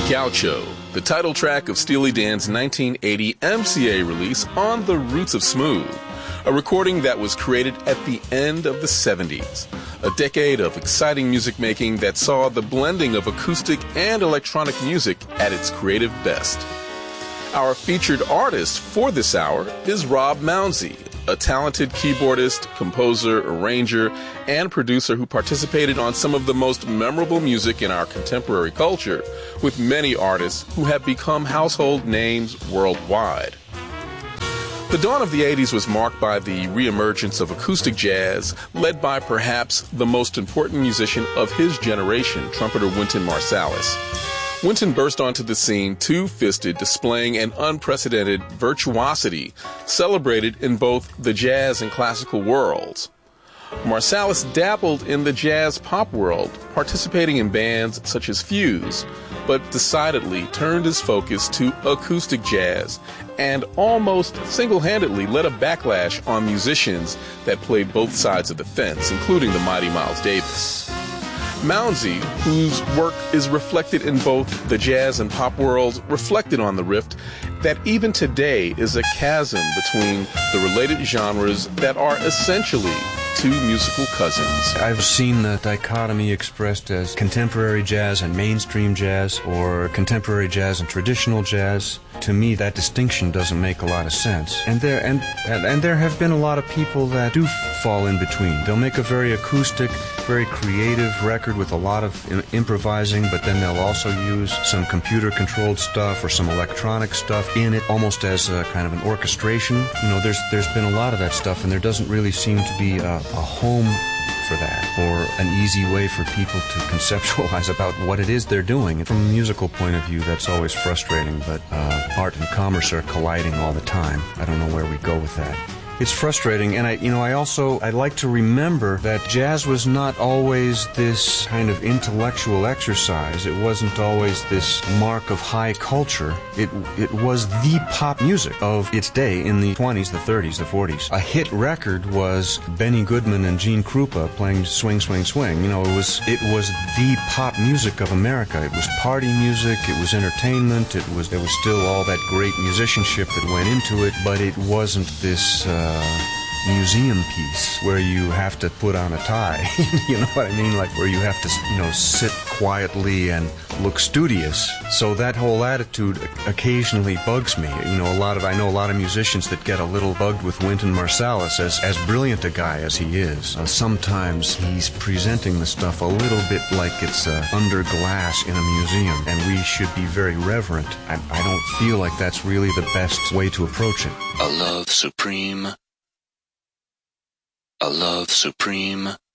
Gaucho, the title track of Steely Dan's 1980 MCA release On the Roots of Smooth, a recording that was created at the end of the 70s, a decade of exciting music making that saw the blending of acoustic and electronic music at its creative best. Our featured artist for this hour is Rob Mounsey, a talented keyboardist, composer, arranger, and producer who participated on some of the most memorable music in our contemporary culture, with many artists who have become household names worldwide. The dawn of the 80s was marked by the reemergence of acoustic jazz, led by perhaps the most important musician of his generation, trumpeter Wynton Marsalis. Wynton burst onto the scene two-fisted, displaying an unprecedented virtuosity celebrated in both the jazz and classical worlds. Marsalis dabbled in the jazz-pop world, participating in bands such as Fuse, but decidedly turned his focus to acoustic jazz and almost single-handedly led a backlash on musicians that played both sides of the fence, including the mighty Miles Davis. Mounsey, whose work is reflected in both the jazz and pop worlds, reflected on the rift that even today is a chasm between the related genres that are essentially two musical cousins. I've seen the dichotomy expressed as contemporary jazz and mainstream jazz, or contemporary jazz and traditional jazz. To me, that distinction doesn't make a lot of sense. And there have been a lot of people that do fall in between. They'll make a very acoustic, very creative record with a lot of improvising, but then they'll also use some computer-controlled stuff or some electronic stuff in it, almost as a kind of an orchestration. You know, there's been a lot of that stuff, and there doesn't really seem to be a home for that, or an easy way for people to conceptualize about what it is they're doing. And from a musical point of view, that's always frustrating, but art and commerce are colliding all the time. I don't know where we go with that. It's frustrating, and I like to remember that jazz was not always this kind of intellectual exercise. It wasn't always this mark of high culture. It was the pop music of its day in the 20s, the 30s, the 40s. A hit record was Benny Goodman and Gene Krupa playing Swing, Swing, Swing. You know, it was the pop music of America. It was party music. It was entertainment. There was still all that great musicianship that went into it, but it wasn't this museum piece where you have to put on a tie. You know what I mean? Like where you have to, sit quietly and look studious. So that whole attitude occasionally bugs me. I know a lot of musicians that get a little bugged with Wynton Marsalis, as brilliant a guy as he is. Sometimes he's presenting the stuff a little bit like it's under glass in a museum, and we should be very reverent. I don't feel like that's really the best way to approach it. A love supreme. A love supreme.